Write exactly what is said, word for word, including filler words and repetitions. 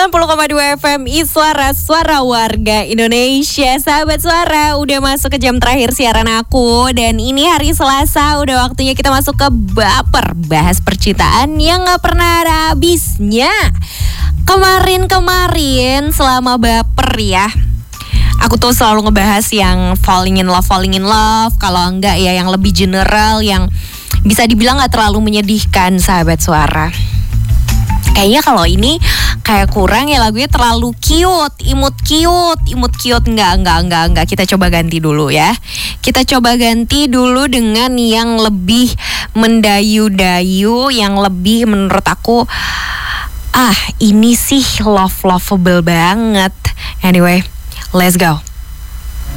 sembilan puluh koma dua F M I Suara, Suara Warga Indonesia. Sahabat Suara, udah masuk ke jam terakhir siaran aku. Dan ini hari Selasa, udah waktunya kita masuk ke Baper. Bahas percintaan yang gak pernah ada habisnya. Kemarin-kemarin selama Baper ya, aku tuh selalu ngebahas yang falling in love, falling in love. Kalau enggak ya yang lebih general, yang bisa dibilang gak terlalu menyedihkan, sahabat Suara. Kayaknya kalau ini kayak kurang ya, lagunya terlalu cute, imut cute, imut cute. Enggak, enggak, enggak, enggak. Kita coba ganti dulu ya. Kita coba ganti dulu dengan yang lebih mendayu-dayu, yang lebih menurut aku, ah ini sih love-lovable banget. Anyway, let's go.